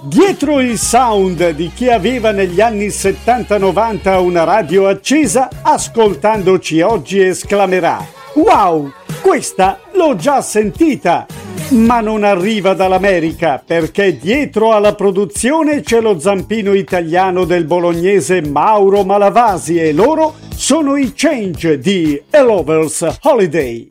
Dietro il sound di chi aveva negli anni 70-90 una radio accesa, ascoltandoci oggi esclamerà: wow, questa l'ho già sentita! Ma non arriva dall'America, perché dietro alla produzione c'è lo zampino italiano del bolognese Mauro Malavasi e loro sono i Change di A Lover's Holiday.